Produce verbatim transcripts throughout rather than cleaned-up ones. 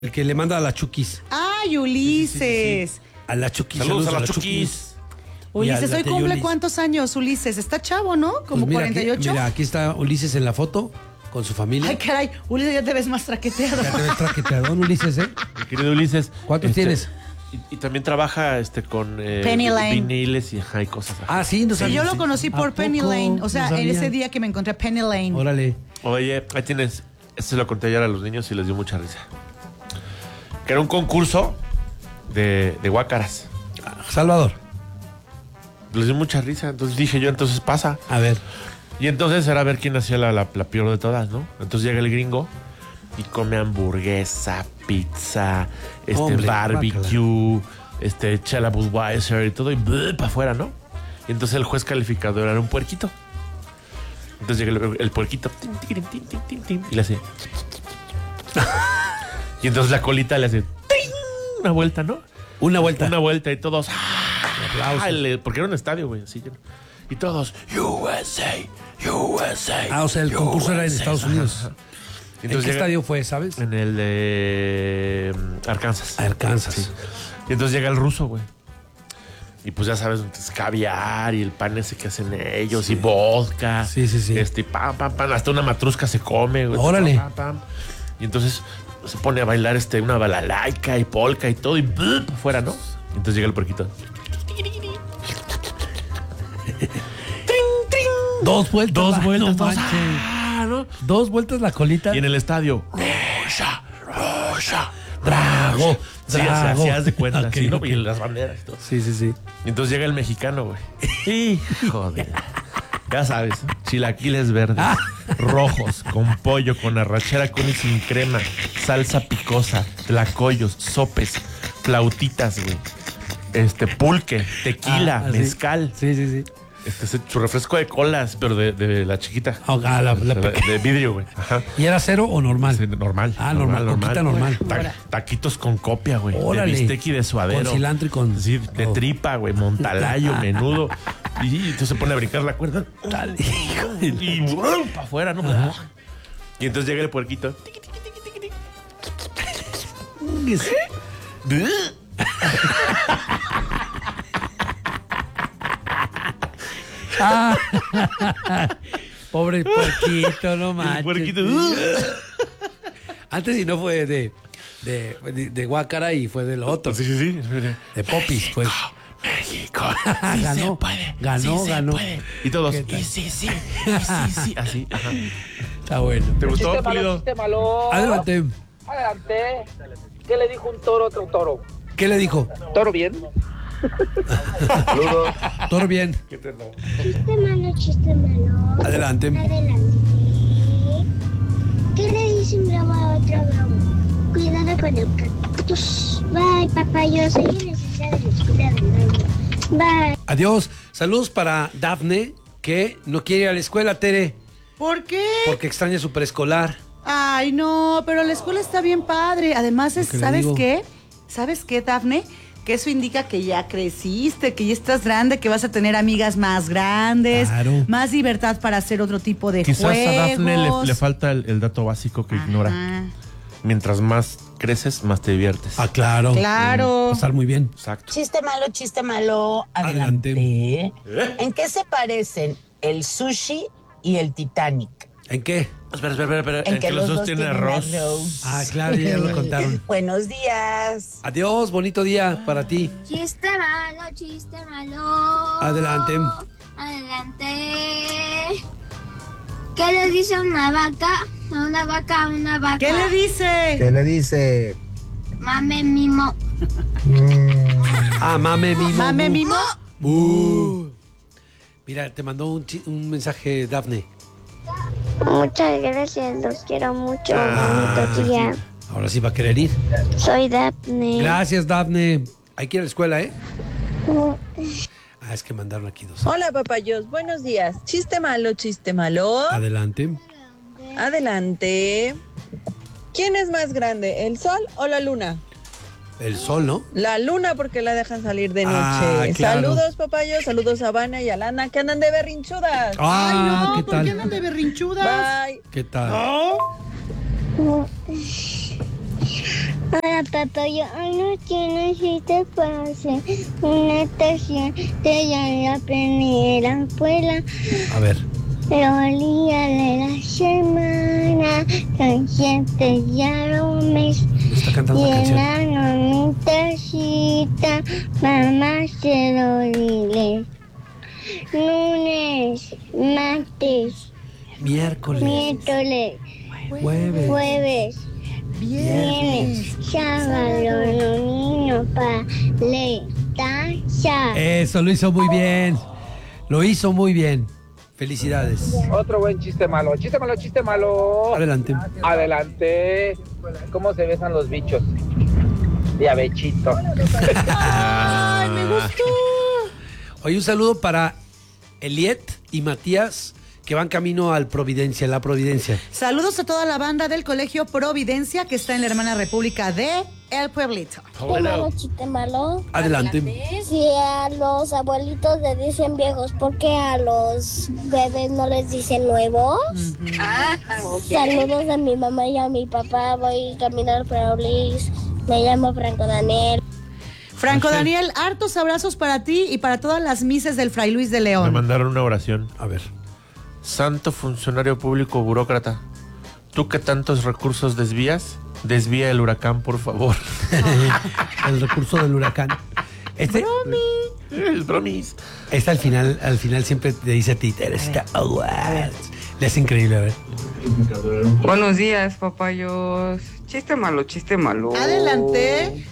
El que le manda a la Chukis. ¡Ay, Ulises! Sí, sí, sí, sí. A la Chukis. Saludos, saludos a la Chukis. Ulises, hoy cumple cuántos años, Ulises. Está chavo, ¿no? Como pues mira, cuarenta y ocho. Aquí, mira, aquí está Ulises en la foto con su familia. Ay, caray, Ulises, ya te ves más traqueteado. Ya te ves traqueteadón, Ulises, ¿eh? Mi querido Ulises. ¿Cuántos este, tienes? Y, y también trabaja este con eh, Penny Lane. viniles y, ajá, y cosas así. Ah, sí, no Sí, sabía. yo lo conocí por ¿A Penny poco? Lane. O sea, No en sabía. ese día que me encontré a Penny Lane. Órale. Oye, ahí tienes. Este se lo conté ayer a los niños y les dio mucha risa. Que era un concurso de, de guácaras. Salvador. Les dio mucha risa. Entonces dije yo, entonces pasa. A ver. Y entonces era ver quién hacía la, la, la peor de todas, ¿no? Entonces llega el gringo y come hamburguesa, pizza, este Hombre, barbecue, este chela Budweiser y todo, y para afuera, ¿no? Y entonces el juez calificador era un puerquito. Entonces llega el, el puerquito tin, tin, tin, tin, tin, tin, y le hace. Y entonces la colita le hace ¡ting! Una vuelta, ¿no? Una vuelta. Una vuelta y todos. ¡Ah! El- porque era un estadio, güey, así lleno. Y todos, U S A, U S A. Ah, o sea, el concurso era en U S A. Estados Unidos. Ajá. ¿En Entonces qué llega- estadio fue, sabes? En el de mm, Arkansas. Arkansas. Sí. Y entonces llega el ruso, güey. Y pues ya sabes, es caviar y el pan ese que hacen ellos y vodka. Sí, sí, sí. Este, pam, pam, pam. Hasta una matrusca se come, güey. Órale. Pam, pam. Y entonces se pone a bailar este, una balalaica y polka y todo y ¡bup! Afuera, ¿no? Y entonces llega el puerquito. Dos vueltas. Dos Ah, vueltas, no dos. manches. Ah, ¿no? Dos vueltas la colita. Y en el estadio. Russia, Russia. Drago. Sí, así, Drago. así haz de cuenta. Ok, así, ¿no? ok. Y las banderas y todo. Sí, sí, sí. Y entonces llega el mexicano, güey. Hijo de... Ya sabes, chilaquiles verdes, rojos, con pollo, con arrachera con y sin crema, salsa picosa, tlacoyos, sopes, flautitas, güey. Este, pulque, tequila, Ah, sí. mezcal. Sí, sí, sí. Este, ese- su refresco de colas, pero de, de la chiquita. Ah, la- la de, pequeña. de vidrio, güey. Ajá. ¿Y era cero o normal? Sí, normal. Ah, normal, coquita normal. Ta- taquitos con copia, güey. De Órale. bistec y de suadero. Con cilantro y con- Sí, de oh. tripa, güey. Montalayo, menudo. Y entonces se pone a brincar la cuerda. Dale. Y para afuera, ¿no? Y entonces llega el puerquito. Tiqui, tiqui, tiqui, tiqui, tiqui. Ah. Pobre puerquito, no manches. El puerquito. Antes y no fue de, de, de, de guácara y fue del otro. Sí, sí, sí. De popis, pues. México. Ganó, ganó, sí se ganó. puede. Y todos. ¿Qué tal? Y sí, sí. Y sí, sí. Así. Ajá. Está bueno. ¿Te gustó, Chiste malo, Pulido? chiste malo. Adelante. Adelante. ¿Qué le dijo un toro a otro toro? ¿Qué le dijo? ¿Toro bien? Saludos. Todo bien. Chiste malo, chiste malo. Adelante. Adelante. ¿Qué le dice un globo a otro globo? Cuidado con el cactus. Bye, papá. Yo soy el licenciado de la escuela del baño. Bye. Adiós. Saludos para Dafne, que no quiere ir a la escuela, Tere, ¿Por qué? porque extraña su preescolar. Ay, no, pero la escuela está bien padre. Además, es, Lo que le ¿sabes digo. qué? ¿Sabes qué, Dafne? Que eso indica que ya creciste, que ya estás grande, que vas a tener amigas más grandes, Claro. más libertad para hacer otro tipo de Quizás juegos. a Dafne le, le falta el, el dato básico que ignora. Ajá. Mientras más creces, más te diviertes. Ah, claro. Claro. Va a estar muy bien. Exacto. Chiste malo, chiste malo. Adelante. Adelante. ¿En qué se parecen el sushi y el Titanic? ¿En qué? Espera, espera, espera. espera. En que los dos tienen tienen arroz. arroz. Ah, claro, ya lo contaron. Buenos días. Adiós, bonito día para ti. Chiste malo, chiste malo. Adelante. Adelante. ¿Qué le dice una vaca a una vaca a una vaca? ¿Qué le dice? ¿Qué le dice? Mame mimo. Ah, mame mimo. Mame mimo. Uh. Mira, te mandó un, chi- un mensaje Dafne. Muchas gracias, los quiero mucho. Ah, Bonito día. Ahora sí va a querer ir. Soy Daphne. Gracias, Dafne. Hay que ir a la escuela, ¿eh? Ah, es que mandaron aquí dos. Hola, papayos. Buenos días. Chiste malo, chiste malo. Adelante. Adelante. ¿Quién es más grande, el sol o la luna? El sol, ¿no? La luna porque la dejan salir de noche. Ah, claro. Saludos, papayos. Saludos a Vana y a Lana que andan de berrinchudas. Ah, Ay, no, ¿qué ¿por tal? qué andan de berrinchudas? Bye. ¿Qué tal? ¿No? Hola, papá, yo hoy no tiene cita para hacer una estación de ya la primera escuela. A ver. Los días de la semana son siete ya un mes. Está cantando Y una en canción. la nomitacita, mamá se lo diré. Lunes, martes, Miércoles. miércoles, Jueves. jueves, viernes, sábado, domingo, paleta. Eso, lo hizo muy bien. Lo hizo muy bien. Felicidades. Otro buen chiste malo. Chiste malo, chiste malo. Adelante. Adelante. ¿Cómo se besan los bichos? Diabechito. ¡Ay, me gustó! Oye, un saludo para Eliet y Matías, que van camino al Providencia, la Providencia. Saludos a toda la banda del Colegio Providencia que está en la hermana república de El Pueblito. Chiste malo, chiste malo. Adelante. Si a los abuelitos le dicen viejos, ¿por qué a los bebés no les dicen nuevos? Saludos a mi mamá y a mi papá. Voy a caminar por Oblis. Me llamo Franco Daniel. Franco Sí. Daniel, hartos abrazos para ti y para todas las mises del Fray Luis de Me León. mandaron una oración. A ver. Santo funcionario público burócrata, ¿tú que tantos recursos desvías? Desvía el huracán, por favor. El recurso del huracán. Este, El bromis. este al final, al final siempre te dice a ti, Teresita. Oh, wow. Le es increíble, a ver. Buenos días, papayos. Chiste malo, chiste malo. Adelante.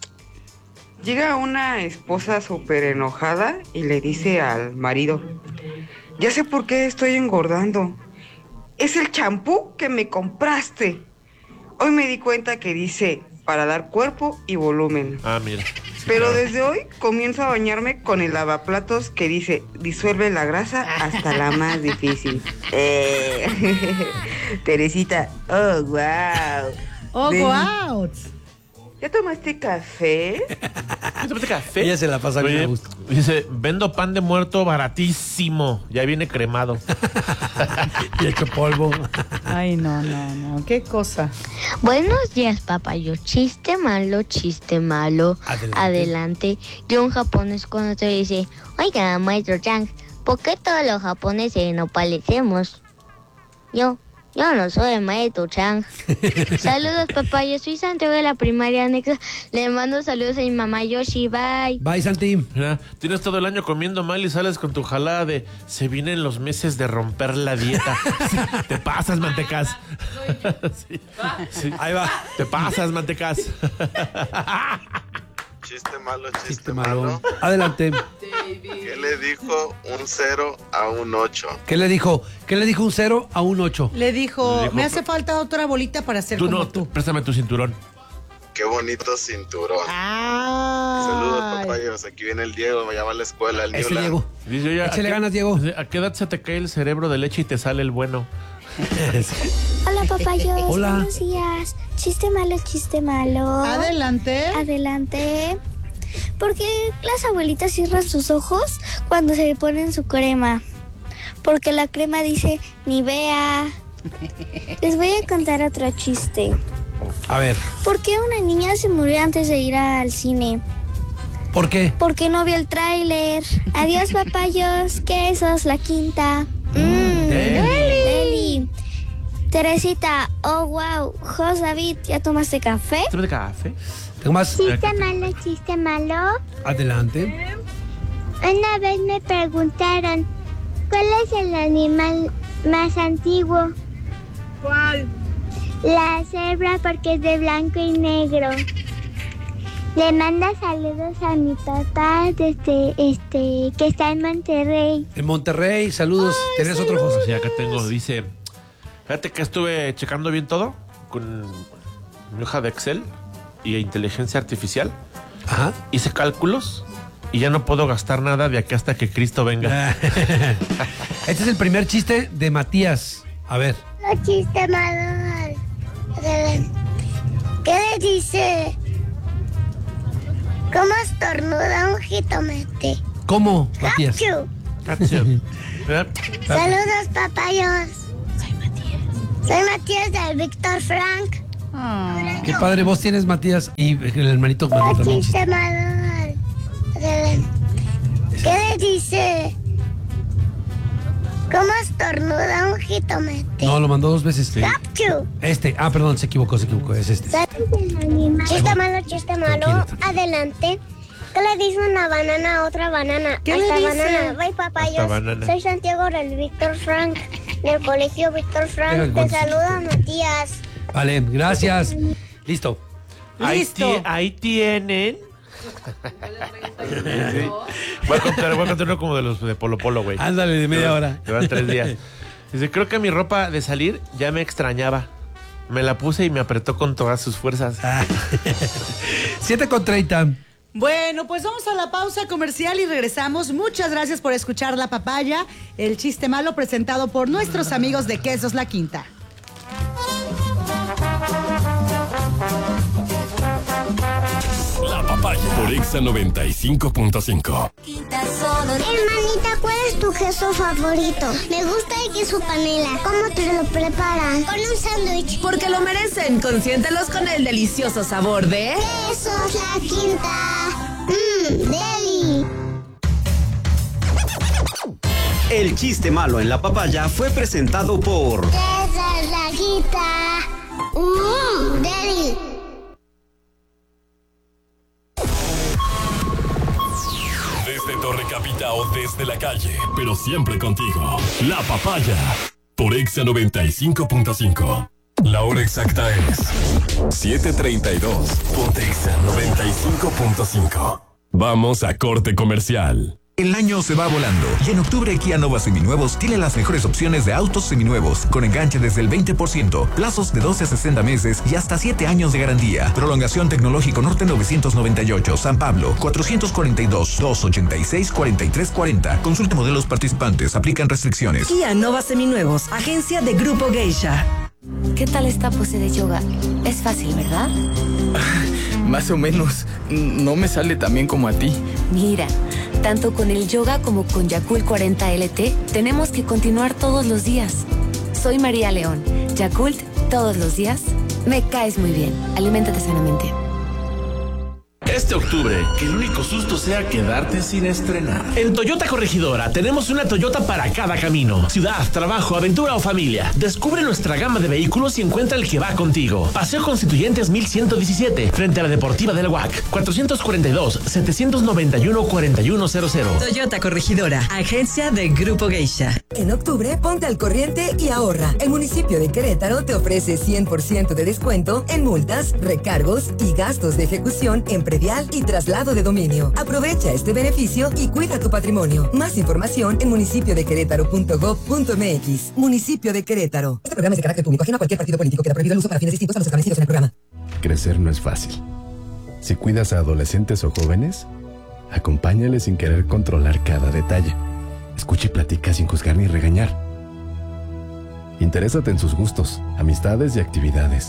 Llega una esposa súper enojada y le dice al marido: ya sé por qué estoy engordando. Es el champú que me compraste. Hoy me di cuenta que dice para dar cuerpo y volumen. Ah, mira. Pero desde hoy comienzo a bañarme con el lavaplatos que dice disuelve la grasa hasta la más difícil. Eh, Teresita, oh, wow. Oh, Ven. go out. ¿Ya tomaste café? ¿Ya tomaste café? Ella se la pasa bien Oye, a gusto. dice, vendo pan de muerto baratísimo. Ya viene cremado. Y hecho polvo. Ay, no, no, no. Qué cosa. Buenos días, papayo. Chiste malo, chiste malo. Adelante. Adelante. Y un japonés cuando te dice: oiga, maestro Chang, ¿por qué todos los japoneses nos parecemos? Yo, yo no soy maestro Chang. Saludos, papayo. Soy Santiago de la primaria anexa. Le mando saludos a mi mamá Yoshi. Bye. Bye, Santi. Mira, tienes todo el año comiendo mal y sales con tu jalada de se vienen los meses de romper la dieta. Sí, te pasas, mantecas. Sí, sí. Ahí va. Te pasas, mantecas. Chiste malo, chiste, Chiste malo. malo. Adelante. ¿Qué le dijo un cero a un ocho? ¿Qué le dijo? ¿Qué le dijo un cero a un ocho? Le dijo, Le dijo, me hace falta otra bolita para ser Tú como no, tú. préstame tu cinturón. Qué bonito cinturón. Ah. Saludos, papayos. Aquí viene el Diego, ya va a la escuela, el Ese Newland. llegó. Dice, oye, ¿a Échale qué- ganas, Diego. ¿A qué edad se te cae el cerebro de leche y te sale el bueno? Hola, papayos. Hola. Buenos días. Chiste malo, chiste malo. Adelante. Adelante. ¿Por qué las abuelitas cierran sus ojos cuando se le ponen su crema? Porque la crema dice Nivea. Les voy a contar otro chiste. A ver, ¿Por qué una niña se murió antes de ir al cine? ¿por qué? Porque no vio el tráiler. Adiós, papayos. Quesos, la quinta. Mmm, Deli. Deli. Teresita, oh wow. Jos David, ¿ya tomaste café? ¿Te de café? ¿Tengo más? Chiste malo, chiste malo. Adelante. Una vez me preguntaron, ¿cuál es el animal más antiguo? ¿Cuál? La cebra, porque es de blanco y negro. Le manda saludos a mi papá desde este que está en Monterrey. En Monterrey, saludos. ¿Tenés otro, José? Sí, acá tengo, dice, fíjate que estuve checando bien todo con mi hoja de Excel y inteligencia artificial. Ajá. Hice cálculos y ya no puedo gastar nada de aquí hasta que Cristo venga. Este es el primer chiste de Matías. A ver. No chiste malo. ¿Qué le dice? ¿Cómo estornuda un jitomate? ¿Cómo, Matías? Achú. Gracias. ¿Verdad? Saludos, papayos. Soy Matías. Soy Matías del Víctor Frank. Ah. Qué padre voz tienes, Matías. Y el hermanito mandó también un chiste. Chiste malo. ¿Qué le dice? ¿Cómo estornuda un jitomate? No, lo mandó dos veces. Sí. Capchu. Este, ah, perdón, se equivocó, se equivocó, es este. Chiste malo, chiste malo. Tranquilo, tranquilo. Adelante. ¿Qué le dice una banana a otra banana? ¿Qué Hasta le dice? banana. Bye, papayos. Hasta banana. Soy Santiago del Víctor Frank, del colegio Víctor Frank. Venga, Te ¿cuántos? saluda Matías. Vale, gracias. Listo. Ahí, Listo. ti- ahí tienen. Sí. Voy a contar, voy a contar uno como de los de Polo Polo, güey. Ándale, de media hora. Llevan tres días. Dice, creo que mi ropa de salir ya me extrañaba. Me la puse y me apretó con todas sus fuerzas. siete con treinta. Bueno, pues vamos a la pausa comercial y regresamos. Muchas gracias por escuchar La Papaya, el chiste malo presentado por nuestros amigos de Quesos La Quinta. La Papaya por Exa noventa y cinco punto cinco. Hermanita, ¿cuál es tu queso favorito? Me gusta el queso panela. ¿Cómo te lo preparan? Con un sándwich. Porque lo merecen, consiéntelos con el delicioso sabor de... Quesos La Quinta. Mmm, deli. El chiste malo en La Papaya fue presentado por Quesos La Quinta. Mmm, deli. Desde Torre Capital o desde la calle, pero siempre contigo. La Papaya por Exa noventa y cinco punto cinco. La hora exacta es siete treinta y dos. Ponte Exa noventa y cinco punto cinco. Vamos a corte comercial. El año se va volando y en octubre Kia Nova Seminuevos tiene las mejores opciones de autos seminuevos con enganche desde el veinte por ciento, plazos de doce a sesenta meses y hasta siete años de garantía. Prolongación Tecnológico Norte novecientos noventa y ocho, San Pablo, cuatrocientos cuarenta y dos, doscientos ochenta y seis, cuarenta y tres cuarenta. Consulte modelos participantes, aplican restricciones. Kia Nova Seminuevos, agencia de Grupo Geisha. ¿Qué tal esta pose de yoga? Es fácil, ¿verdad? Más o menos. No me sale tan bien como a ti. Mira, tanto con el yoga como con Yakult cuarenta L T, tenemos que continuar todos los días. Soy María León. Yakult, todos los días. Me caes muy bien. Aliméntate sanamente. Este octubre, que el único susto sea quedarte sin estrenar. En Toyota Corregidora tenemos una Toyota para cada camino. Ciudad, trabajo, aventura o familia. Descubre nuestra gama de vehículos y encuentra el que va contigo. Paseo Constituyentes mil ciento diecisiete, frente a la Deportiva del U A C. cuatrocientos cuarenta y dos, setecientos noventa y uno, cuarenta y uno cero cero. Toyota Corregidora, agencia de Grupo Geisha. En octubre, ponte al corriente y ahorra. El municipio de Querétaro te ofrece cien por ciento de descuento en multas, recargos y gastos de ejecución en predial y traslado de dominio. Aprovecha este beneficio y cuida tu patrimonio. Más información en municipio de querétaro punto gob punto mx. Municipio de Querétaro. Este programa es de carácter público, ajeno a cualquier partido político. Queda prohibido el uso para fines distintos a los establecidos en el programa. Crecer no es fácil. Si cuidas a adolescentes o jóvenes, acompáñales sin querer controlar cada detalle. Escucha y platica sin juzgar ni regañar. Interésate en sus gustos, amistades y actividades.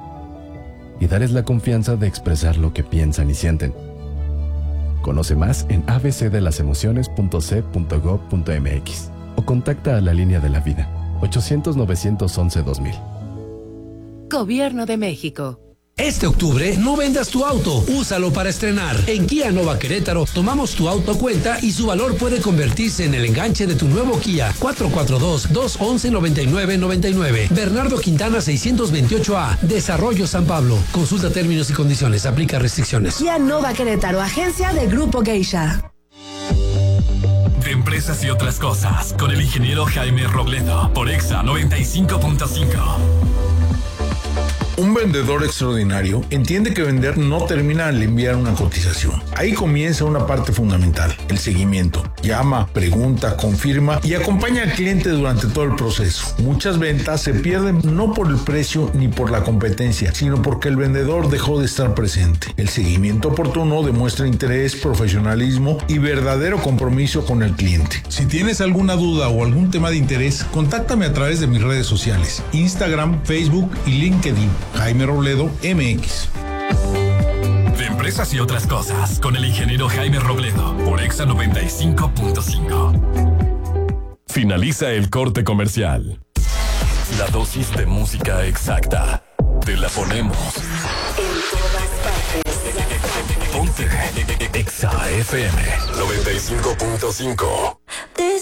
Y darles la confianza de expresar lo que piensan y sienten. Conoce más en a b c de las emociones punto c punto gob punto mx o contacta a la línea de la vida ochocientos, novecientos once, dos mil. Gobierno de México. Este octubre no vendas tu auto, úsalo para estrenar. En Kia Nova Querétaro tomamos tu auto a cuenta y su valor puede convertirse en el enganche de tu nuevo Kia. cuatro cuatro dos, dos once, noventa y nueve noventa y nueve. Bernardo Quintana seiscientos veintiocho A. Desarrollo San Pablo. Consulta términos y condiciones. Aplica restricciones. Kia Nova Querétaro, agencia de Grupo Geisha. De empresas y otras cosas, con el ingeniero Jaime Robledo, por Exa noventa y cinco punto cinco. Un vendedor extraordinario entiende que vender no termina al enviar una cotización. Ahí comienza una parte fundamental, el seguimiento. Llama, pregunta, confirma y acompaña al cliente durante todo el proceso. Muchas ventas se pierden no por el precio ni por la competencia, sino porque el vendedor dejó de estar presente. El seguimiento oportuno demuestra interés, profesionalismo y verdadero compromiso con el cliente. Si tienes alguna duda o algún tema de interés, contáctame a través de mis redes sociales, Instagram, Facebook y LinkedIn. Jaime Robledo M X. De empresas y otras cosas, con el ingeniero Jaime Robledo, por Exa noventa y cinco punto cinco. Finaliza el corte comercial. La dosis de música exacta. Te la ponemos. En todas partes. Ponte Exa F M noventa y cinco punto cinco.